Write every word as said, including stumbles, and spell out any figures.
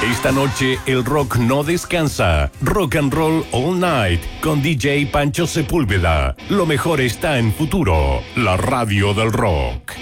Esta noche el rock no descansa. Rock and Roll All Night con D J Pancho Sepúlveda. Lo mejor está en Futuro, la radio del rock.